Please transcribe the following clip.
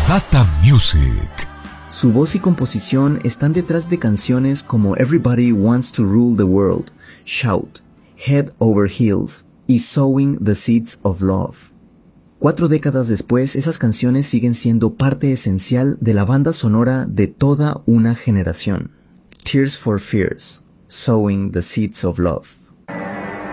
Data Music. Su voz y composición están detrás de canciones como Everybody Wants to Rule the World, Shout, Head Over Heels y Sowing the Seeds of Love. 4 décadas después, esas canciones siguen siendo parte esencial de la banda sonora de toda una generación. Tears for Fears, Sowing the Seeds of Love.